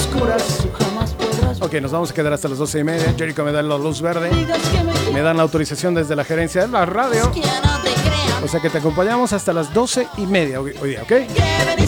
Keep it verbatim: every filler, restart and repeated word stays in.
oscuras. Ok, nos vamos a quedar hasta las doce y media. Jericho me da la luz verde. Me dan la autorización desde la gerencia de la radio. O sea que te acompañamos hasta las doce y media hoy, hoy día, ¿ok?